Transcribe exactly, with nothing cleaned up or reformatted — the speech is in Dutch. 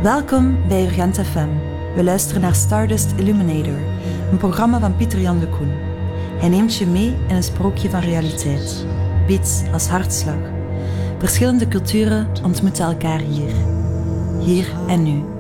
Welkom bij Urgent F M. We luisteren naar Stardust Illuminator, een programma van Pieter-Jan de Koen. Hij neemt je mee in een sprookje van realiteit. Beats als hartslag. Verschillende culturen ontmoeten elkaar hier. Hier en nu.